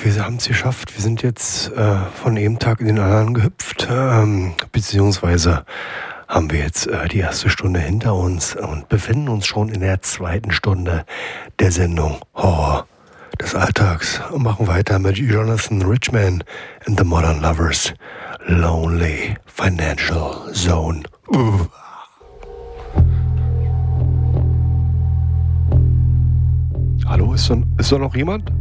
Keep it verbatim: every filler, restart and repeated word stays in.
wir haben es geschafft. Wir sind jetzt äh, von einem Tag in den anderen gehüpft, ähm, beziehungsweise haben wir jetzt äh, die erste Stunde hinter uns und befinden uns schon in der zweiten Stunde der Sendung Horror des Alltags und machen weiter mit Jonathan Richman and the Modern Lovers, Lonely Financial Zone. Uh. Hallo, ist da, ist da noch jemand?